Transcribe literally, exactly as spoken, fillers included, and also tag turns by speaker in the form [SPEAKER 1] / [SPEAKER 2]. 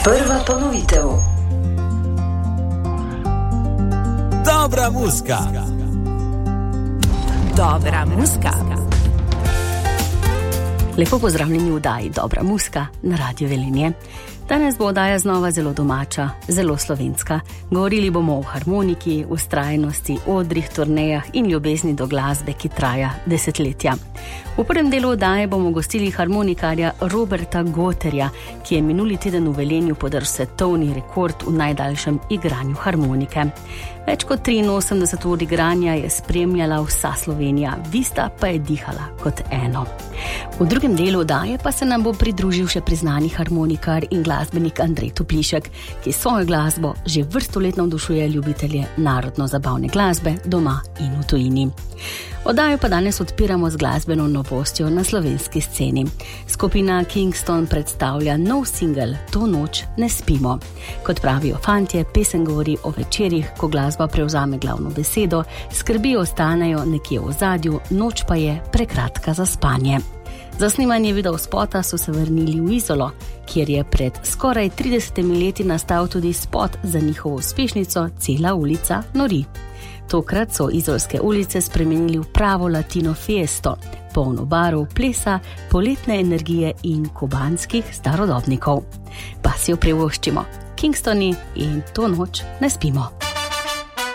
[SPEAKER 1] Prva ponovitev.
[SPEAKER 2] Dobra muzika.
[SPEAKER 3] Dobra muzika.
[SPEAKER 4] Lepo pozdravljeni v oddaji Dobra muzika na Radiu Velenje. Danes bo oddaja znova zelo domača, zelo slovenska. Govorili bomo o harmoniki, ustrajnosti, odrih, turnejah in ljubezni do glasbe, ki traja desetletja. V prvem delu oddaje bomo gostili harmonikarja Roberta Gotterja, ki je minuli teden v Velenju podrl svetovni rekord v najdaljšem igranju harmonike. Več kot triinosemdeset ur igranja je spremljala vsa Slovenija, Vista pa je dihala kot eno. V drugem delu oddaje pa se nam bo pridružil še priznani harmonikar in glasbenik Andrej Toplišek, ki svojo glasbo že vrsto let navdušuje ljubitelje narodno-zabavne glasbe doma in v tujini. Oddajo pa danes odpiramo z glasbeno novostjo na slovenski sceni. Skupina Kingston predstavlja nov singel To noč ne spimo. Kot pravijo fantje, pesem govori o večerih, ko glasba prevzame glavno besedo, skrbi ostanejo nekje v ozadju, noč pa je prekratka za spanje. Za snemanje videospota so se vrnili v Izolo, kjer je pred skoraj tridesetimi leti nastal tudi spot za njihovo uspešnico Cela ulica nori. Tokrat so izolske ulice spremenili v pravo latino fiesto, polno barov, plesa, poletne energije in kubanskih starodobnikov. Pa si jo privoščimo. Kingstoni in To noč ne spimo.